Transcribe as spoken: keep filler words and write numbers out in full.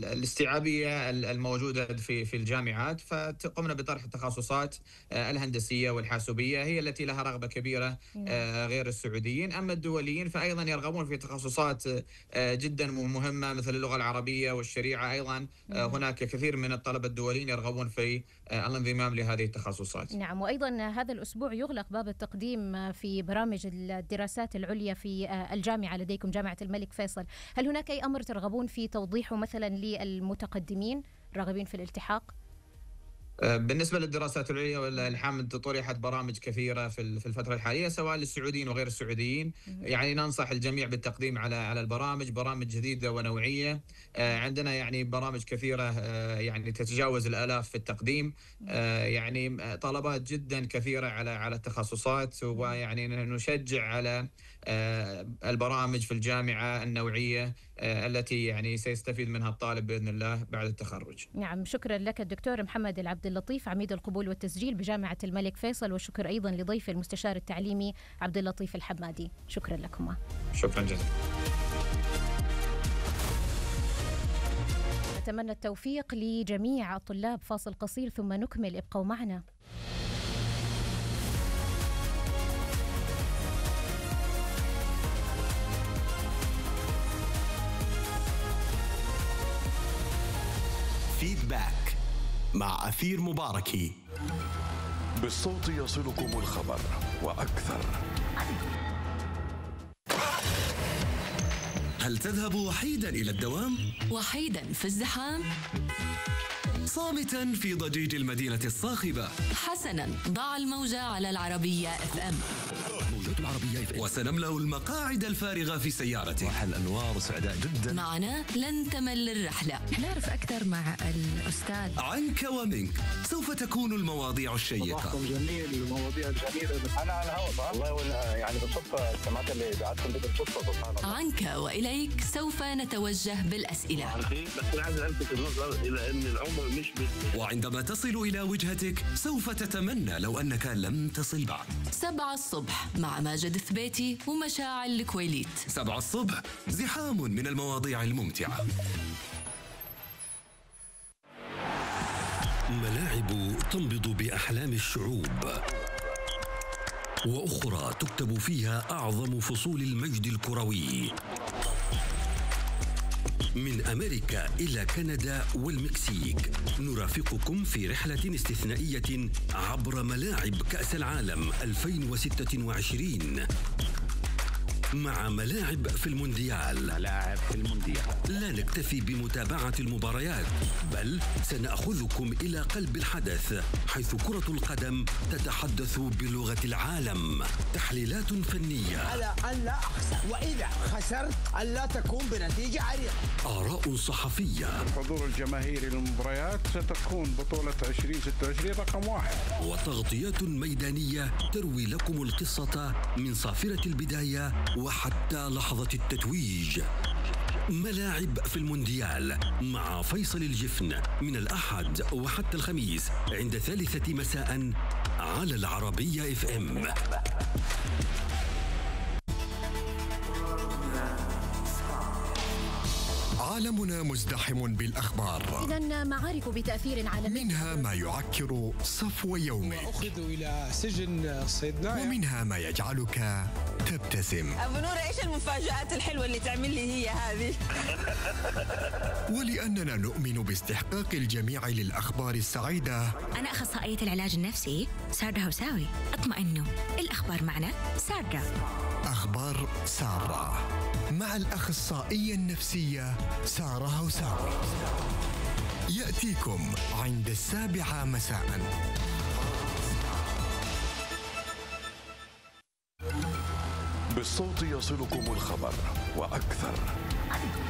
الاستيعابية الموجودة في في الجامعات، فقمنا بطرح التخصصات الهندسية والحاسوبية هي التي لها رغبة كبيرة غير السعوديين. أما الدوليين فأيضا يرغبون في تخصصات جدا مهمة مثل اللغة العربية والشريعة. أيضا هناك كثير من الطلبة الدوليين يرغبون في الانضمام لهذه التخصصات. نعم، وأيضا هذا الأسبوع يغلق باب التقديم في برامج الدراسات العليا في الجامعة لديكم جامعة الملك فيصل. هل هناك أي أمر ترغبون في توضيحه مثلا للمتقدمين الراغبين في الالتحاق؟ بالنسبة للدراسات العليا والحامد طرحت برامج كثيرة في الفترة الحالية سواء للسعوديين وغير السعوديين. يعني ننصح الجميع بالتقديم على على البرامج، برامج جديدة ونوعية. عندنا يعني برامج كثيرة يعني تتجاوز الآلاف في التقديم. يعني طلبات جدا كثيرة على على التخصصات، ويعني نشجع على البرامج في الجامعة النوعية التي يعني سيستفيد منها الطالب بإذن الله بعد التخرج. نعم، شكرا لك الدكتور محمد العبد اللطيف عميد القبول والتسجيل بجامعة الملك فيصل، وشكر أيضا لضيف المستشار التعليمي عبد اللطيف الحمادي. شكرا لكما. شكرا جزيلا. أتمنى التوفيق لجميع الطلاب. فاصل قصير ثم نكمل، ابقوا معنا. فيدباك مع أثير مباركي. بالصوت يصلكم الخبر وأكثر. هل تذهب وحيدا إلى الدوام؟ وحيدا في الزحام؟ صامتا في ضجيج المدينة الصاخبة؟ حسنا، ضع الموجة على العربية اف ام. موجة العربية اف ام. وسنملأ المقاعد الفارغة في سيارتك. وحل الأنوار وسعداء جدا. معنا لن تمل الرحلة. نعرف أكثر مع الأستاذ. عنك ومنك سوف تكون المواضيع الشيقة. جميل، المواضيع الجميلة. أنا على الهواء والله، يعني بالصدفة سمعت اللي قعدتم بالصدفة سبحان الله. عنك وإليك سوف نتوجه بالأسئلة. بس أنا عايز ألفت النظر إلى أن العمر مش بس. وعندما تصل إلى وجهتك سوف تتمنى لو أنك لم تصل بعد. سبعة الصبح مع ماجد ثبيتي ومشاعل الكويليت. سبعة الصبح، زحام من المواضيع الممتعة. ملاعب تنبض بأحلام الشعوب، وأخرى تكتب فيها أعظم فصول المجد الكروي. من أمريكا إلى كندا والمكسيك نرافقكم في رحلة استثنائية عبر ملاعب كأس العالم ألفين وستة وعشرين مع ملاعب في المونديال. ملاعب في المونديال. لا نكتفي بمتابعة المباريات، بل سنأخذكم إلى قلب الحدث، حيث كرة القدم تتحدث بلغة العالم. تحليلات فنية على أن لا أخسر، وإذا خسرت أن لا تكون بنتيجة عريضة. آراء صحفية. حضور الجماهير للمباريات ستكون بطولة عشرين ستة وعشرين رقم واحد. وتغطيات ميدانية تروي لكم القصة من صافرة البداية وحتى لحظة التتويج. ملاعب في المونديال مع فيصل الجفن من الأحد وحتى الخميس عند الثالثة مساء على العربية اف ام. عالمنا مزدحم بالأخبار، إذن معارك بتأثير عالمي، منها ما يعكر صفو يومك، أخذوا إلى سجن صيدنايا، ومنها ما يجعلك تبتسم. أبو نور، إيش المفاجآت الحلوة اللي تعمل لي هي هذه؟ ولأننا نؤمن باستحقاق الجميع للأخبار السعيدة. أنا أخصائية العلاج النفسي ساردة هوساوي. اطمئنوا، الأخبار معنا ساردة. أخبار سارة مع الأخصائية النفسية سارة هوساوي، يأتيكم عند السابعة مساء. بالصوت يصلكم الخبر وأكثر.